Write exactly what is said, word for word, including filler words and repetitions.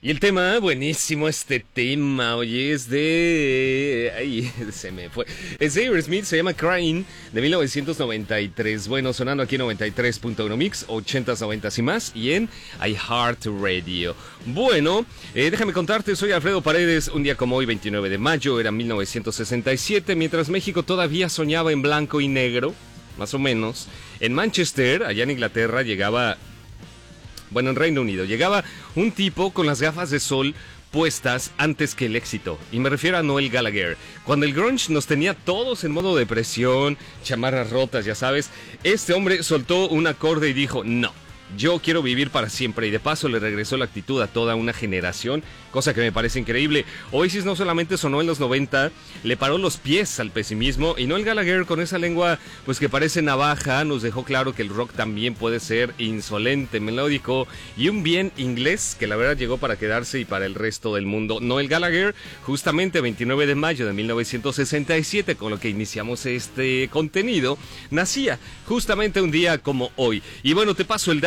Y el tema, buenísimo este tema, oye, es de... Ay, se me fue. Es de Aerosmith, se llama Crying, de mil novecientos noventa y tres. Bueno, sonando aquí en noventa y tres punto uno Mix, ochentas, noventas y más, y en iHeartRadio. Bueno, eh, déjame contarte, soy Alfredo Paredes. Un día como hoy, veintinueve de mayo, era mil novecientos sesenta y siete, mientras México todavía soñaba en blanco y negro, más o menos. En Manchester, allá en Inglaterra, llegaba... Bueno, en Reino Unido, llegaba un tipo con las gafas de sol puestas antes que el éxito. Y me refiero a Noel Gallagher. Cuando el grunge nos tenía todos en modo depresión, chamarras rotas, ya sabes, este hombre soltó un acorde y dijo, no, yo quiero vivir para siempre. Y de paso le regresó la actitud a toda una generación, cosa que me parece increíble. Oasis no solamente sonó en los noventa, le paró los pies al pesimismo. Y Noel Gallagher, con esa lengua pues que parece navaja, nos dejó claro que el rock también puede ser insolente, melódico y un bien inglés que la verdad llegó para quedarse y para el resto del mundo. Noel Gallagher, justamente veintinueve de mayo de mil novecientos sesenta y siete, con lo que iniciamos este contenido, nacía justamente un día como hoy. Y bueno, te paso el